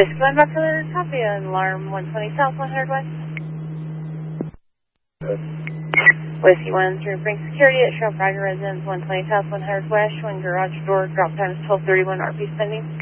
Whiskey 1 Buffalo, copy on alarm 120 South 100 West. Whiskey 1 through Frank Security at Shell Praga Residence 120 South 100 West. Showing garage door drop time is 12:31. RP pending.